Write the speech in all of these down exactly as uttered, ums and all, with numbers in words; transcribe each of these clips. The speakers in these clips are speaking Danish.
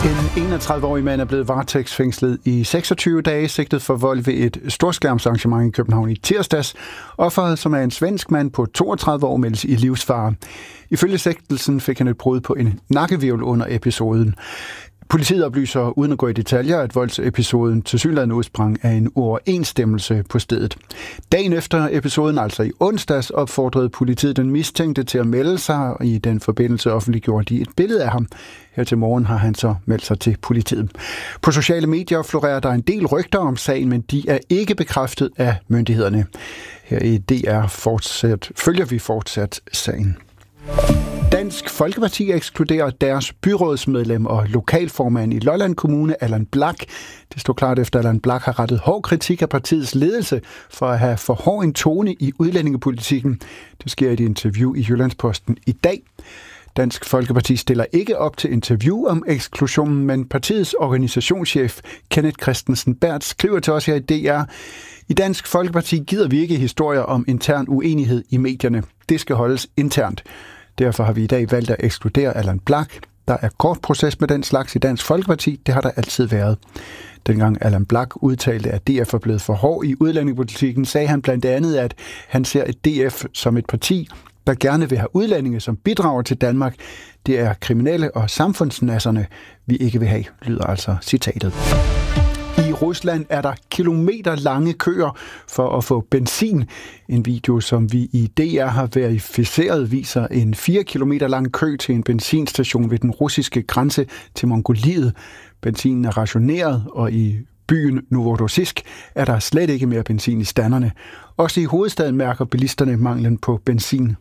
En enogtredive-årig mand er blevet varetægtsfængslet i seksogtyve dage, sigtet for vold ved et storskærmsarrangement i København i tirsdags. Offeret, som er en svensk mand på toogtredive år, meldes i livsfare. Ifølge sigtelsen fik han et brud på en nakkehvirvel under episoden. Politiet oplyser, uden at gå i detaljer, at voldsepisoden tilsyneladende udsprang af en uoverensstemmelse på stedet. Dagen efter episoden, altså i onsdags, opfordrede politiet den mistænkte til at melde sig, og i den forbindelse offentliggjorde de et billede af ham. Her til morgen har han så meldt sig til politiet. På sociale medier florerer der en del rygter om sagen, men de er ikke bekræftet af myndighederne. Her i D R fortsat, følger vi fortsat sagen. Dansk Folkeparti ekskluderer deres byrådsmedlem og lokalformand i Lolland Kommune, Allan Blak. Det står klart efter, at Allan Blak har rettet hård kritik af partiets ledelse for at have for hård en tone i udlændingepolitikken. Det sker i et interview i Jyllandsposten i dag. Dansk Folkeparti stiller ikke op til interview om eksklusionen, men partiets organisationschef Kenneth Christensen Berth skriver til os her i D R: I Dansk Folkeparti gider vi ikke historier om intern uenighed i medierne. Det skal holdes internt. Derfor har vi i dag valgt at ekskludere Allan Blak. Der er kort proces med den slags i Dansk Folkeparti. Det har der altid været. Dengang Allan Blak udtalte, at D F er blevet for hård i udlændingepolitikken, sagde han blandt andet, at han ser et D F som et parti, der gerne vil have udlændinge, som bidrager til Danmark. Det er kriminelle og samfundsnasserne, vi ikke vil have, lyder altså citatet. I Rusland er der kilometerlange køer for at få benzin. En video, som vi i D R har verificeret, viser en fire kilometer lang kø til en benzinstation ved den russiske grænse til Mongoliet. Benzinen er rationeret, og i byen Novorossiysk er der slet ikke mere benzin i standerne. Også i hovedstaden mærker bilisterne manglen på benzin.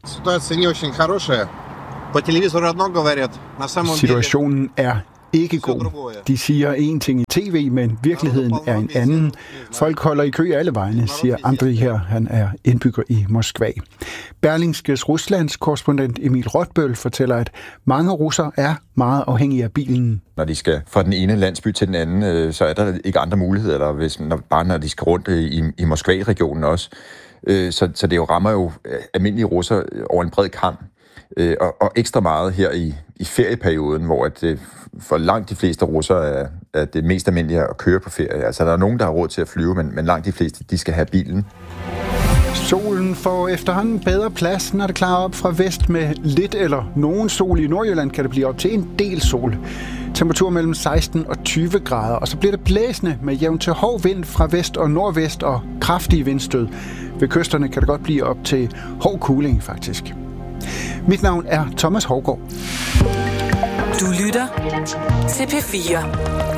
Situationen er ikke god. De siger en ting i tv, men virkeligheden er en anden. Folk holder i kø alle vegne, siger Andriy her. Han er indbygger i Moskva. Berlingskes Ruslands korrespondent Emil Rotbøl fortæller, at mange russere er meget afhængige af bilen. Når de skal fra den ene landsby til den anden, så er der ikke andre muligheder, eller hvis, når, bare når de skal rundt i, i Moskva-regionen også. Så, så det jo rammer jo almindelige russere over en bred kam. Og, og ekstra meget her i, i ferieperioden, hvor at, for langt de fleste russere er, er det mest almindelige at køre på ferie. Altså der er nogen, der har råd til at flyve, men, men langt de fleste, de skal have bilen. Solen får efterhånden bedre plads, når det klarer op fra vest med lidt eller nogen sol. I Nordjylland kan det blive op til en del sol. Temperatur mellem seksten og tyve grader, og så bliver det blæsende med jævn til hård vind fra vest og nordvest og kraftige vindstød. Ved kysterne kan det godt blive op til hård kuling faktisk. Mit navn er Thomas Hougaard. Du lytter til P fire.